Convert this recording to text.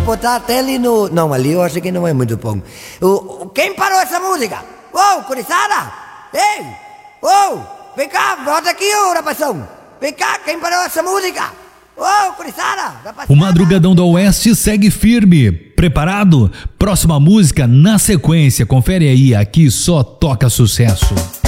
botar até ali no... Não, ali eu acho que não é muito bom. Quem parou essa música? Ô, Curiçada! Ei! Ô! Vem cá, volta aqui, ô, rapazão! Vem cá, quem parou essa música? Ô, Curiçada! O Madrugadão do Oeste segue firme. Preparado? Próxima música na sequência. Confere aí, aqui só toca sucesso.